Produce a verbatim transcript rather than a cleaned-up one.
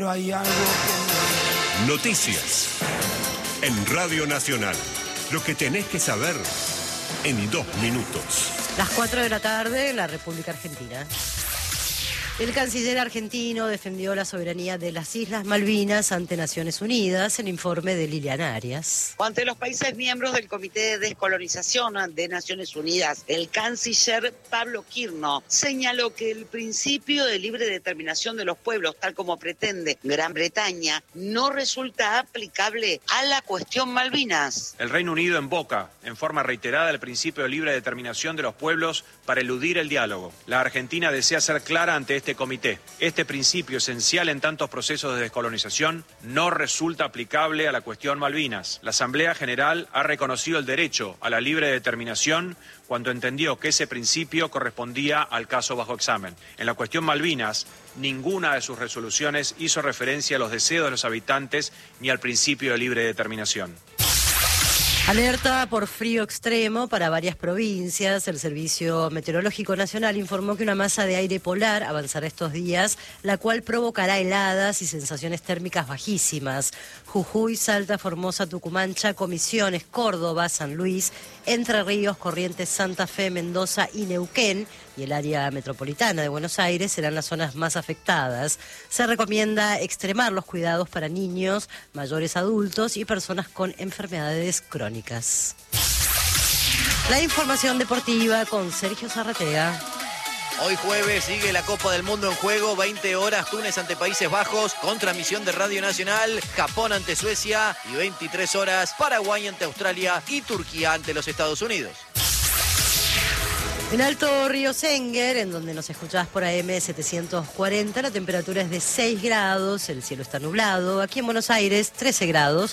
Hay algo que... Noticias en Radio Nacional. Lo que tenés que saber en dos minutos. Las cuatro de la tarde en la República Argentina. El canciller argentino defendió la soberanía de las Islas Malvinas ante Naciones Unidas, el informe de Liliana Arias. Ante los países miembros del Comité de Descolonización de Naciones Unidas, el canciller Pablo Quirno señaló que el principio de libre determinación de los pueblos, tal como pretende Gran Bretaña, no resulta aplicable a la cuestión Malvinas. El Reino Unido invoca en forma reiterada el principio de libre determinación de los pueblos para eludir el diálogo. La Argentina desea ser clara ante este comité. Este principio esencial en tantos procesos de descolonización no resulta aplicable a la cuestión Malvinas. La Asamblea General ha reconocido el derecho a la libre determinación cuando entendió que ese principio correspondía al caso bajo examen. En la cuestión Malvinas, ninguna de sus resoluciones hizo referencia a los deseos de los habitantes ni al principio de libre determinación. Alerta por frío extremo para varias provincias. El Servicio Meteorológico Nacional informó que una masa de aire polar avanzará estos días, la cual provocará heladas y sensaciones térmicas bajísimas. Jujuy, Salta, Formosa, Tucumán, Chaco, Misiones, Córdoba, San Luis, Entre Ríos, Corrientes, Santa Fe, Mendoza y Neuquén y el área metropolitana de Buenos Aires serán las zonas más afectadas. Se recomienda extremar los cuidados para niños, mayores adultos y personas con enfermedades crónicas. La información deportiva con Sergio Zarratea. Hoy jueves sigue la Copa del Mundo en juego, veinte horas, Túnez ante Países Bajos, con transmisión de Radio Nacional, Japón ante Suecia y veintitrés horas, Paraguay ante Australia y Turquía ante los Estados Unidos. En Alto Río Senguer, en donde nos escuchás por A M setecientos cuarenta, la temperatura es de seis grados, el cielo está nublado. Aquí en Buenos Aires, trece grados,